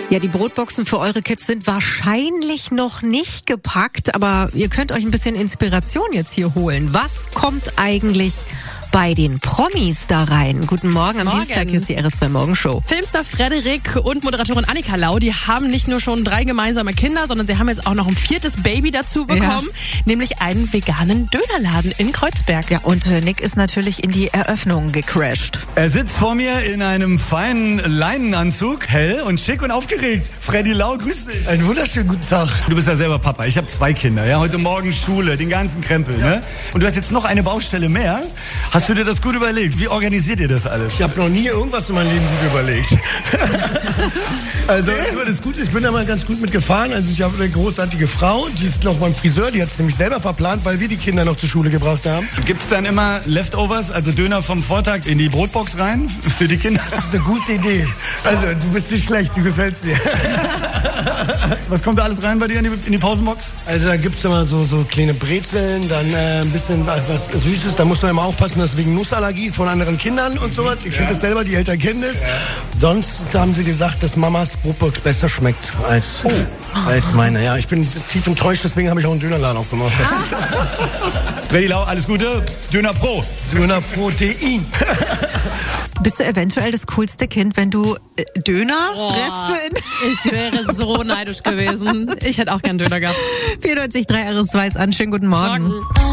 Ja, die Brotboxen für eure Kids sind wahrscheinlich noch nicht gepackt, aber ihr könnt euch ein bisschen Inspiration jetzt hier holen. Was kommt eigentlich bei den Promis da rein? Guten Morgen, am Dienstag ist die RS2 Morgenshow. Filmstar Frederik und Moderatorin Annika Lau, die haben nicht nur schon 3 gemeinsame Kinder, sondern sie haben jetzt auch noch ein 4. Baby dazu bekommen, nämlich einen veganen Dönerladen in Kreuzberg. Ja, und Nick ist natürlich in die Eröffnung gecrashed. Er sitzt vor mir in einem feinen Leinenanzug, hell und schick und aufgeregt. Freddy Lau, grüß dich. Einen wunderschönen guten Tag. Du bist ja selber Papa. Ich habe 2 Kinder. Ja? Heute Morgen Schule, den ganzen Krempel. Ja. Ne? Und du hast jetzt noch eine Baustelle mehr. Hast du dir das gut überlegt? Wie organisiert ihr das alles? Ich habe noch nie irgendwas in meinem Leben gut überlegt. Also das Gute, ich bin da mal ganz gut mitgefahren. Also ich habe eine großartige Frau, die ist noch beim Friseur, die hat es nämlich selber verplant, weil wir die Kinder noch zur Schule gebracht haben. Gibt's dann immer Leftovers, also Döner vom Vortag in die Brotbox rein für die Kinder? Das ist eine gute Idee. Also du bist nicht schlecht, du gefällst mir. Was kommt da alles rein bei dir in die Pausenbox? Also da gibt's immer so kleine Brezeln, dann ein bisschen was Süßes. Da muss man immer aufpassen, dass wegen Nussallergie von anderen Kindern und sowas. Ich finde das selber, die Eltern kennen das. Sonst haben sie gesagt, dass Mamas Brotbox besser schmeckt als meine. Ja, ich bin tief enttäuscht, deswegen habe ich auch einen Dönerladen aufgemacht. Freddy Lau, alles Gute. Döner Pro. Döner Protein. Bist du eventuell das coolste Kind, wenn du Dönerreste Ich wäre so neidisch gewesen. Ich hätte auch gern Döner gehabt. 94.3 RS2 ist an. Schönen guten Morgen.